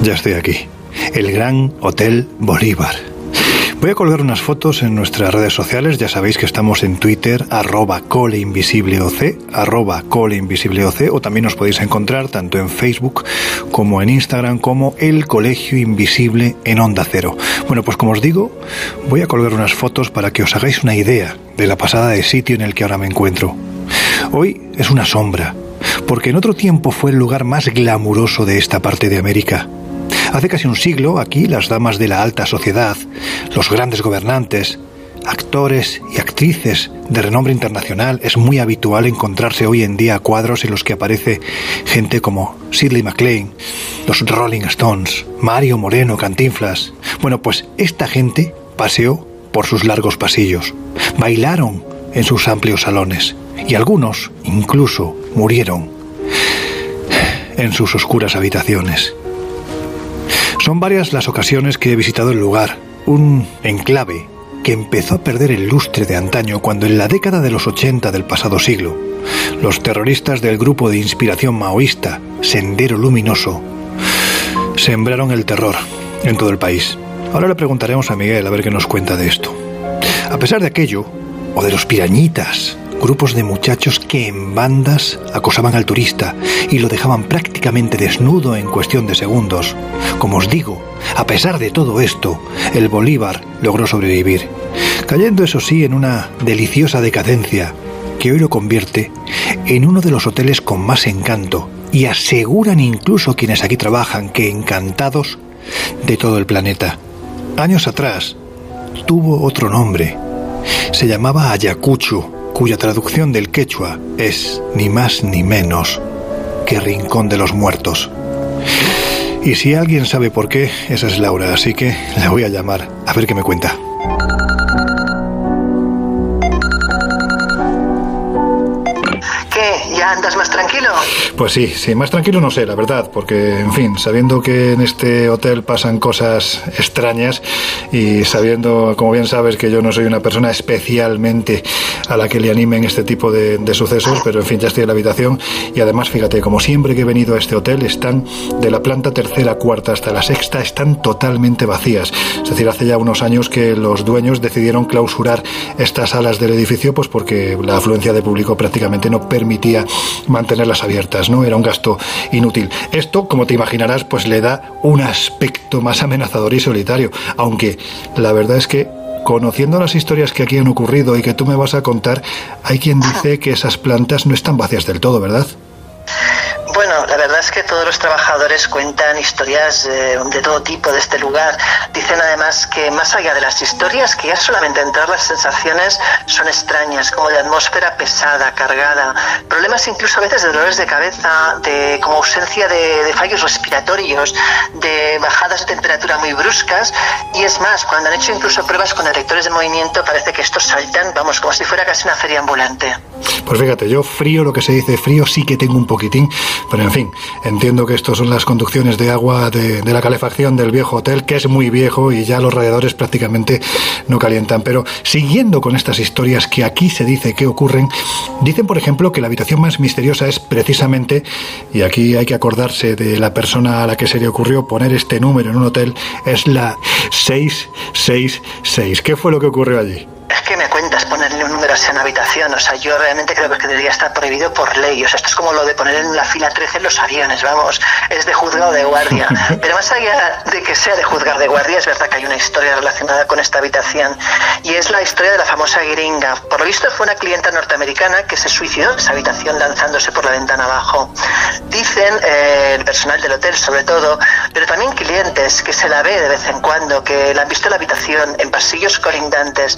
Ya estoy aquí. El Gran Hotel Bolívar. Voy a colgar unas fotos en nuestras redes sociales. Ya sabéis que estamos en Twitter, @coleinvisibleoc, @coleinvisibleoc, o también nos podéis encontrar tanto en Facebook como en Instagram como El Colegio Invisible en Onda Cero. Bueno, pues como os digo, voy a colgar unas fotos para que os hagáis una idea de la pasada de sitio en el que ahora me encuentro. Hoy es una sombra, porque en otro tiempo fue el lugar más glamuroso de esta parte de América. Hace casi un siglo, aquí, las damas de la alta sociedad, los grandes gobernantes, actores y actrices de renombre internacional, es muy habitual encontrarse hoy en día cuadros en los que aparece gente como Shirley MacLaine, los Rolling Stones, Mario Moreno, Cantinflas. Bueno, pues esta gente paseó por sus largos pasillos, bailaron en sus amplios salones y algunos incluso murieron en sus oscuras habitaciones. Son varias las ocasiones que he visitado el lugar, un enclave que empezó a perder el lustre de antaño cuando en la década de los 80 del pasado siglo, los terroristas del grupo de inspiración maoísta Sendero Luminoso sembraron el terror en todo el país. Ahora le preguntaremos a Miguel a ver qué nos cuenta de esto. A pesar de aquello, o de los pirañitas, grupos de muchachos que en bandas acosaban al turista y lo dejaban prácticamente desnudo en cuestión de segundos. Como os digo, a pesar de todo esto, el Bolívar logró sobrevivir, cayendo eso sí en una deliciosa decadencia que hoy lo convierte en uno de los hoteles con más encanto, y aseguran incluso quienes aquí trabajan que encantados de todo el planeta. Años atrás tuvo otro nombre, se llamaba Ayacucho, cuya traducción del quechua es ni más ni menos que Rincón de los Muertos. Y si alguien sabe por qué, esa es Laura, así que la voy a llamar a ver qué me cuenta. ¿Qué? ¿Ya andas más tranquilo? Pues sí, más tranquilo no sé, la verdad, porque, en fin, sabiendo que en este hotel pasan cosas extrañas y sabiendo, como bien sabes, que yo no soy una persona especialmente a la que le animen este tipo de sucesos, pero en fin, ya estoy en la habitación y además, fíjate, como siempre que he venido a este hotel, están de la planta tercera, cuarta hasta la sexta, están totalmente vacías. Es decir, hace ya unos años que los dueños decidieron clausurar estas salas del edificio, pues porque la afluencia de público prácticamente no permitía mantenerlas abiertas, ¿no? Era un gasto inútil. Esto, como te imaginarás, pues le da un aspecto más amenazador y solitario, aunque la verdad es que, conociendo las historias que aquí han ocurrido y que tú me vas a contar, hay quien dice que esas plantas no están vacías del todo, ¿verdad? Bueno, la verdad es que todos los trabajadores cuentan historias de todo tipo de este lugar. Dicen además que más allá de las historias, que ya solamente entrar las sensaciones son extrañas, como de atmósfera pesada, cargada, problemas incluso a veces de dolores de cabeza, de como ausencia de fallos respiratorios, de bajadas de temperatura muy bruscas, y es más, cuando han hecho incluso pruebas con detectores de movimiento, parece que estos saltan, vamos, como si fuera casi una feria ambulante. Pues fíjate, yo frío, lo que se dice frío, sí que tengo un poquitín, pero en fin, entiendo que estos son las conducciones de agua de la calefacción del viejo hotel, que es muy viejo y ya los radiadores prácticamente no calientan. Pero siguiendo con estas historias que aquí se dice que ocurren, dicen, por ejemplo, que la habitación más misteriosa es precisamente, y aquí hay que acordarse de la persona a la que se le ocurrió poner este número en un hotel, es la 666. ¿Qué fue lo que ocurrió allí? Es que me cuentas ponerle un número así en una habitación, o sea, yo realmente creo que debería estar prohibido por ley, o sea, esto es como lo de poner en la fila 13 en los aviones, vamos, es de juzgado de guardia. Pero más allá de que sea de juzgar de guardia, es verdad que hay una historia relacionada con esta habitación, y es la historia de la famosa gringa. Por lo visto fue una clienta norteamericana que se suicidó en esa habitación lanzándose por la ventana abajo. Dicen el personal del hotel sobre todo, pero también clientes que se la ve de vez en cuando, que la han visto en la habitación, en pasillos colindantes,